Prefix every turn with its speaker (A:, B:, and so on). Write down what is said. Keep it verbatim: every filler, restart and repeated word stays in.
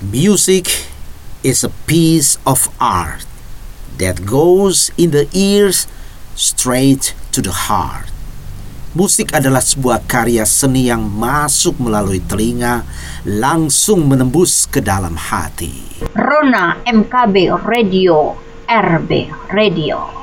A: Music is a piece of art that goes in the ears straight to the heart. Musik adalah sebuah karya seni yang masuk melalui telinga, langsung menembus ke dalam hati.
B: Rona M K B Radio, R B Radio.